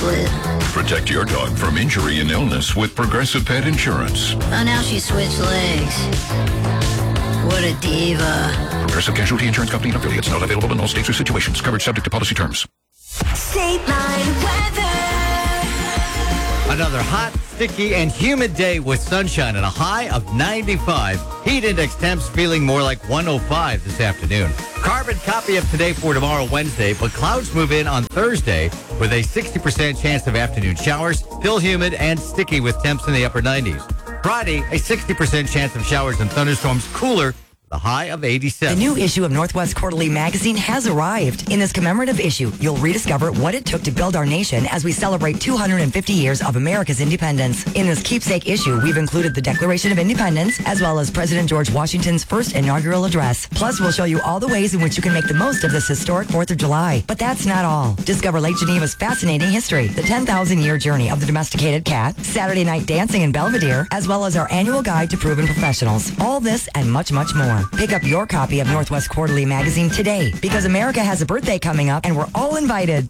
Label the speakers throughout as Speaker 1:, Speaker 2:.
Speaker 1: split.
Speaker 2: Protect your dog from injury and illness with Progressive Pet Insurance.
Speaker 1: Oh, now she switched legs. What a diva.
Speaker 2: Progressive Casualty Insurance Company and affiliates. Not available in all states or situations. Coverage subject to policy terms.
Speaker 3: State Line weather.
Speaker 4: Another hot, sticky, and humid day with sunshine and a high of 95. Heat index temps feeling more like 105 this afternoon. Carbon copy of today for tomorrow, Wednesday, but clouds move in on Thursday with a 60% chance of afternoon showers, still humid and sticky with temps in the upper 90s. Friday, a 60% chance of showers and thunderstorms, cooler, the high of 87.
Speaker 5: The new issue of Northwest Quarterly magazine has arrived. In this commemorative issue, you'll rediscover what it took to build our nation as we celebrate 250 years of America's independence. In this keepsake issue, we've included the Declaration of Independence, as well as President George Washington's first inaugural address. Plus, we'll show you all the ways in which you can make the most of this historic 4th of July. But that's not all. Discover Lake Geneva's fascinating history, the 10,000-year journey of the domesticated cat, Saturday night dancing in Belvedere, as well as our annual guide to proven professionals. All this and much, much more. Pick up your copy of Northwest Quarterly magazine today, because America has a birthday coming up and we're all invited.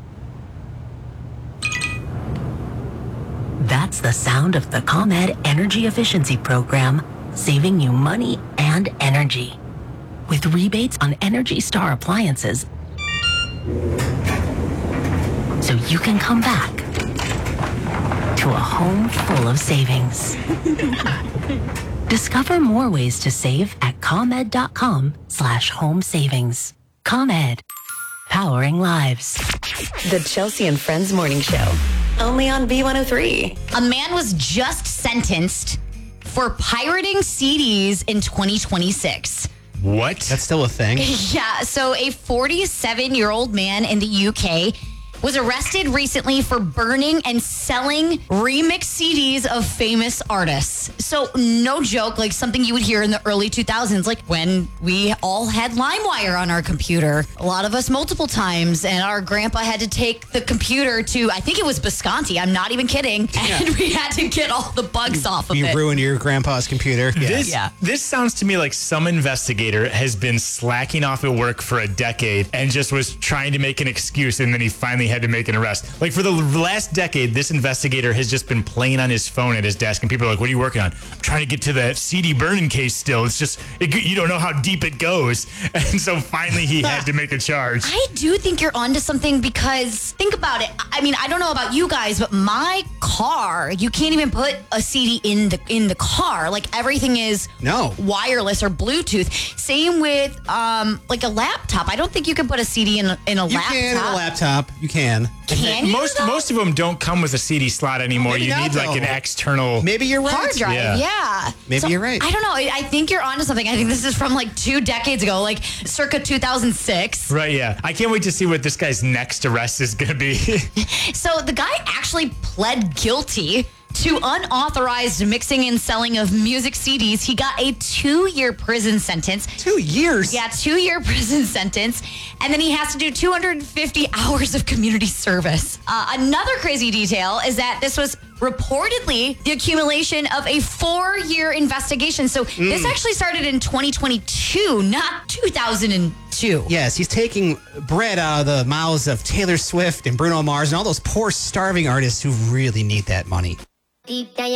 Speaker 3: That's the sound of the ComEd Energy Efficiency Program, saving you money and energy. With rebates on Energy Star appliances, so you can come back to a home full of savings. Discover more ways to save at ComEd.com/home savings. ComEd, powering lives.
Speaker 5: The Chelsea and Friends Morning Show, only on B103.
Speaker 6: A man was just sentenced for pirating CDs in 2026.
Speaker 7: What? That's still a thing?
Speaker 6: Yeah, so a 47-year-old man in the UK was arrested recently for burning and selling remix CDs of famous artists. So no joke, like something you would hear in the early 2000s, like when we all had LimeWire on our computer. A lot of us multiple times, and our grandpa had to take the computer to, I think it was Bisconti, I'm not even kidding, and we had to get all the bugs off of it.
Speaker 7: You ruined your grandpa's computer.
Speaker 8: This sounds to me like some investigator has been slacking off at work for a decade and just was trying to make an excuse, and then he finally had to make an arrest. Like for the last decade, this investigator has just been playing on his phone at his desk, and people are like, what are you working on? I'm trying to get to the CD burning case still. It's just, you don't know how deep it goes. And so finally he had to make a charge.
Speaker 6: I do think you're onto something, because think about it. I mean, I don't know about you guys, but my car, you can't even put a CD in the car. Like everything is wireless or Bluetooth. Same with like a laptop. I don't think you can put a CD in a laptop.
Speaker 7: You can in a laptop. You can.
Speaker 6: Can you?
Speaker 8: Most of them don't come with a CD slot anymore.
Speaker 7: Maybe
Speaker 8: you need like an external.
Speaker 7: Maybe you're right.
Speaker 6: Hard drive, yeah.
Speaker 7: Maybe you're right.
Speaker 6: I don't know. I think you're onto something. I think this is from like 2 decades ago, like circa 2006.
Speaker 8: Right, yeah. I can't wait to see what this guy's next arrest is going to be.
Speaker 6: So the guy actually pled guilty to unauthorized mixing and selling of music CDs. He got a 2-year prison sentence.
Speaker 7: 2 years?
Speaker 6: Yeah, 2-year prison sentence. And then he has to do 250 hours of community service. Another crazy detail is that this was reportedly the accumulation of a 4-year investigation. So this actually started in 2022, not 2002.
Speaker 7: Yes, he's taking bread out of the mouths of Taylor Swift and Bruno Mars and all those poor starving artists who really need that money.